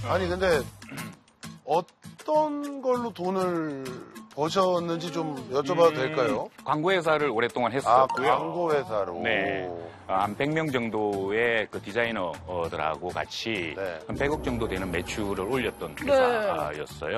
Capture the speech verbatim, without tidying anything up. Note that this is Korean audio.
아니 근데 어떤 걸로 돈을 버셨는지 좀 여쭤봐도 음, 될까요? 광고회사를 오랫동안 아, 했었고요. 광고회사로. 네. 한 백 명 정도의 그 디자이너들하고 같이 네. 한 백억 정도 되는 매출을 올렸던 네. 회사였어요.